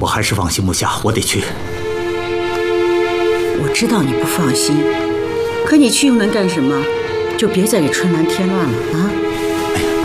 我还是放心不下，我得去。 我知道你不放心，可你去又能干什么？就别再给春兰添乱了啊！